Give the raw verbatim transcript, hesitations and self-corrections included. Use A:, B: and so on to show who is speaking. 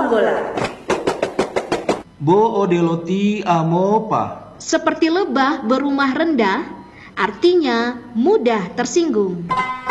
A: bola.
B: Bo odeloti amopa.
C: Seperti lebah berumah rendah, artinya mudah tersinggung.